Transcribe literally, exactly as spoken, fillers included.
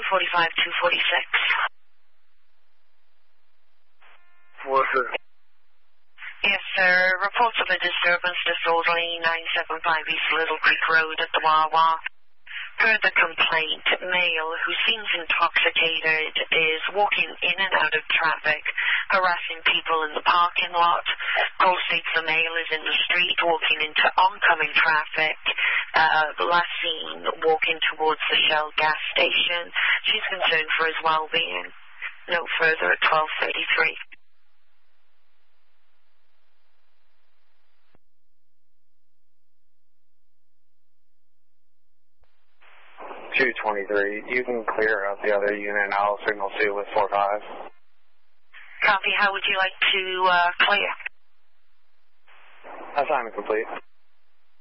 forty-five, two forty-six. What's it? Yes, sir. Reports of a disturbance disorderly nine seven five East Little Creek Road at the Wawa. Per the complaint, male who seems intoxicated is walking in and out of traffic, harassing people in the parking lot. Call states the male is in the street walking into oncoming traffic. Uh, last seen walking towards the Shell gas station. She's concerned for his well-being. No further at twelve thirty-three. two twenty-three. You can clear out the other unit and I'll signal two with four five. Copy. How would you like to uh, clear? Assignment complete.